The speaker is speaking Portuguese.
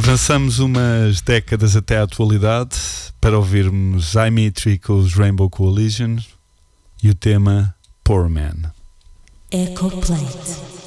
Avançamos umas décadas até à atualidade para ouvirmos Imitri com os Rainbow Coalition e o tema Poor Man. Echo Plate.